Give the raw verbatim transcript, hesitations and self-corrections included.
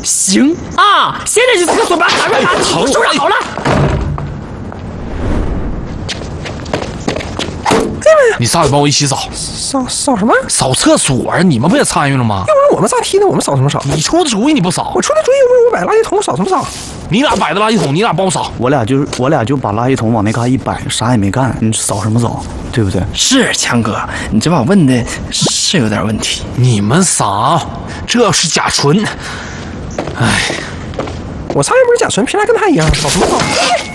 行啊，现在去厕所把打乱把头收拾好了。 你上去帮我一起扫。 扫扫什么？ 扫厕所啊！你们不也参与了吗？ 要不然我们仨踢呢，我们扫什么扫？ 你出的主意你不扫， 我出的主意，我我摆垃圾桶，扫什么扫？ 你俩摆的垃圾桶，你俩帮我扫。 我俩就我俩就把垃圾桶往那嘎一摆，啥也没干，你扫什么扫？对不对？ 是强哥，你这把问的是有点问题。 你们仨，这是甲醇。哎， 我擦又不是甲醇，凭啥跟他一样？扫什么扫？